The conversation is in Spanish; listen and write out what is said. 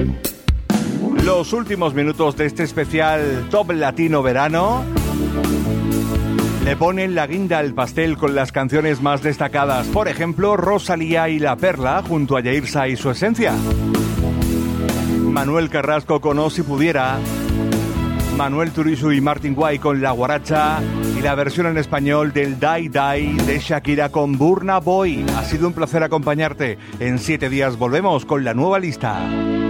Los últimos minutos de este especial Top Latino Verano le ponen la guinda al pastel con las canciones más destacadas. Por ejemplo, Rosalía y La Perla junto a Yairza y Su Esencia. Manuel Carrasco con O Si Pudiera. Manuel Turizo y Martin Guay con La Guaracha. Y la versión en español del Die Die de Shakira con Burna Boy. Ha sido un placer acompañarte. En 7 días volvemos con la nueva lista.